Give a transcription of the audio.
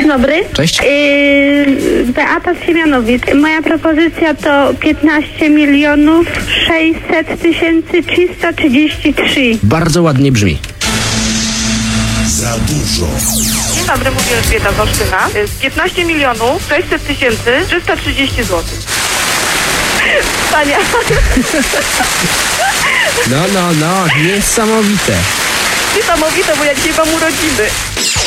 Dzień dobry. Cześć. Beata z Siemianowic. Moja propozycja to 15 milionów 600 333. Bardzo ładnie brzmi. Za dużo. Dzień dobry, mówię Elżbieta z Olsztyna. 15 milionów 600 330 zł. Tania. No, niesamowite. Niesamowite, bo ja dzisiaj mam urodziny.